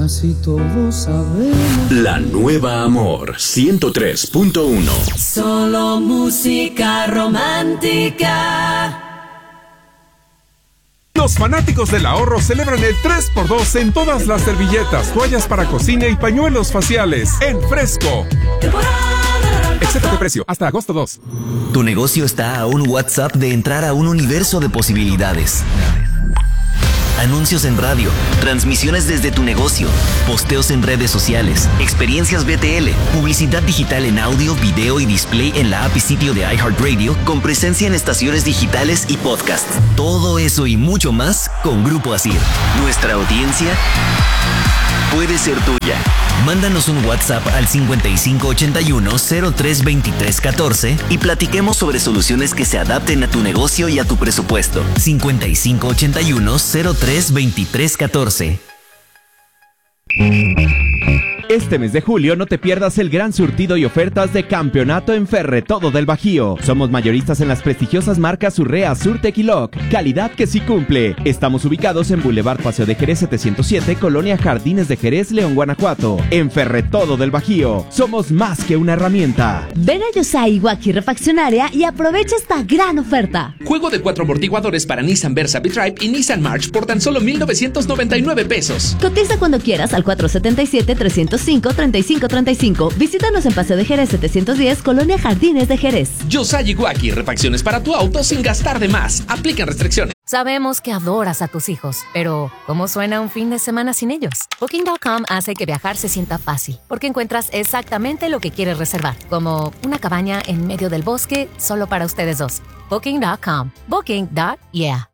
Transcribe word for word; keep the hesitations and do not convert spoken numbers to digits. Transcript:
casi todos sabemos. La nueva Amor ciento tres punto uno. Solo música romántica. Los fanáticos del ahorro celebran el tres por dos en todas las servilletas, toallas para cocina y pañuelos faciales en Fresco. Excepto de precio, hasta agosto dos. Tu negocio está a un WhatsApp de entrar a un universo de posibilidades. Anuncios en radio, transmisiones desde tu negocio, posteos en redes sociales, experiencias B T L, publicidad digital en audio, video y display en la app y sitio de iHeartRadio, con presencia en estaciones digitales y podcasts. Todo eso y mucho más con Grupo Asir. Nuestra audiencia puede ser tuya. Mándanos un WhatsApp al cincuenta y cinco ochenta y uno cero tres veintitrés catorce y platiquemos sobre soluciones que se adapten a tu negocio y a tu presupuesto. cincuenta y cinco ochenta y uno cero tres veintitrés catorce. Este mes de julio no te pierdas el gran surtido y ofertas de campeonato en Ferretodo del Bajío. Somos mayoristas en las prestigiosas marcas Urrea, Surtec y Loc. Calidad que sí cumple. Estamos ubicados en Boulevard Paseo de Jerez setecientos siete, Colonia Jardines de Jerez, León, Guanajuato. En Ferretodo del Bajío, somos más que una herramienta. Ven a Yosai Waki Refaccionaria y aprovecha esta gran oferta. Juego de cuatro amortiguadores para Nissan Versa B-Drive y Nissan March por tan solo mil novecientos noventa y nueve pesos. Cotiza cuando quieras al cuatro siete siete, tres cero cinco, tres cinco tres cinco. Visítanos en Paseo de Jerez setecientos diez, Colonia Jardines de Jerez. Yosai Iwaki, refacciones para tu auto sin gastar de más. Aplican restricciones. Sabemos que adoras a tus hijos, pero ¿cómo suena un fin de semana sin ellos? Booking punto com hace que viajar se sienta fácil, porque encuentras exactamente lo que quieres reservar, como una cabaña en medio del bosque solo para ustedes dos. Booking punto com. Booking. Yeah.